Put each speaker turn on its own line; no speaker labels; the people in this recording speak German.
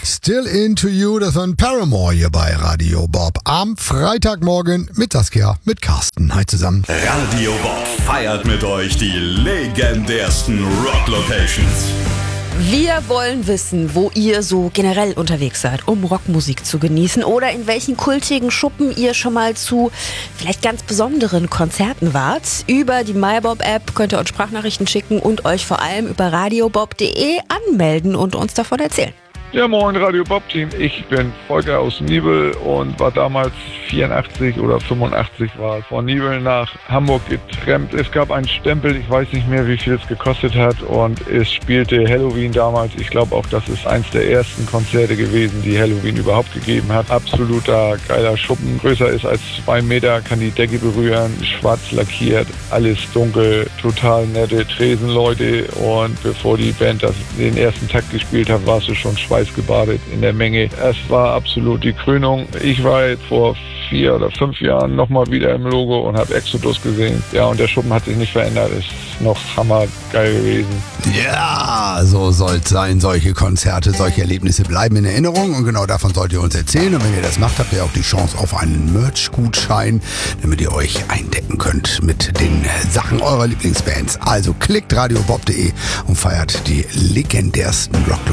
Still Into You, das war ein Paramore hier bei Radio Bob. Am Freitagmorgen mit Saskia, mit Carsten. Hi zusammen.
Radio Bob feiert mit euch die legendärsten Rock-Locations.
Wir wollen wissen, wo ihr so generell unterwegs seid, um Rockmusik zu genießen oder in welchen kultigen Schuppen ihr schon mal zu vielleicht ganz besonderen Konzerten wart. Über die MyBob-App könnt ihr uns Sprachnachrichten schicken und euch vor allem über radiobob.de anmelden und uns davon erzählen.
Ja, moin Radio Bob-Team. Ich bin Volker aus Nibel und war damals 84 oder 85 war von Nibel nach Hamburg getrennt. Es gab einen Stempel, ich weiß nicht mehr, wie viel es gekostet hat, und es spielte Helloween damals. Ich glaube auch, das ist eins der ersten Konzerte gewesen, die Helloween überhaupt gegeben hat. Absoluter geiler Schuppen, größer ist als 2 Meter, kann die Decke berühren, schwarz lackiert, alles dunkel, total nette Tresenleute, und bevor die Band den ersten Takt gespielt hat, warst du schon schweißgebadet in der Menge. Es war absolut die Krönung. Ich war jetzt vor 4 oder 5 Jahren nochmal wieder im Logo und habe Exodus gesehen. Ja, und der Schuppen hat sich nicht verändert. Ist noch hammergeil gewesen.
Ja, so soll es sein. Solche Konzerte, solche Erlebnisse bleiben in Erinnerung, und genau davon sollt ihr uns erzählen. Und wenn ihr das macht, habt ihr auch die Chance auf einen Merch-Gutschein, damit ihr euch eindecken könnt mit den Sachen eurer Lieblingsbands. Also klickt radiobob.de und feiert die legendärsten Rock